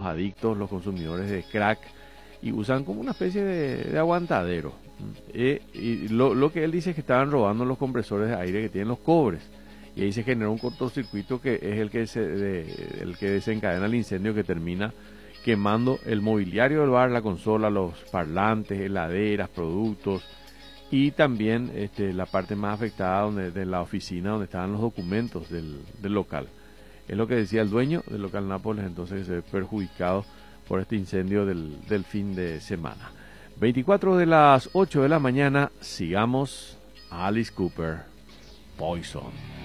adictos, los consumidores de crack, y usan como una especie de aguantadero. Y lo que él dice es que estaban robando los compresores de aire que tienen los cobres. Y ahí se genera un cortocircuito que es el que desencadena el incendio, que termina quemando el mobiliario del bar, la consola, los parlantes, heladeras, productos, y también la parte más afectada de la oficina donde estaban los documentos del local. Es lo que decía el dueño del local Nápoles, entonces, que se ve perjudicado por este incendio del fin de semana. 24 de las 8 de la mañana, sigamos a Alice Cooper, Poison.